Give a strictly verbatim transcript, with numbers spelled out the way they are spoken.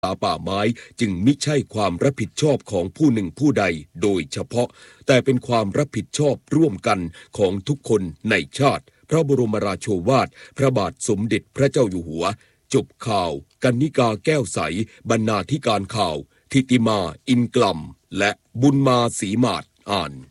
ป่าไม้จึงมิใช่ความรับผิดชอบของผู้หนึ่งผู้ใดโดยเฉพาะแต่เป็นความรับผิดชอบร่วมกันของทุกคนในชาติพระบรมราโชวาทพระบาทสมเด็จพระเจ้าอยู่หัวจบข่าวกรรณิกาแก้วใสบรรณาธิการข่าวทิติมาอินกลัมและบุญมาศรีมาศอ่าน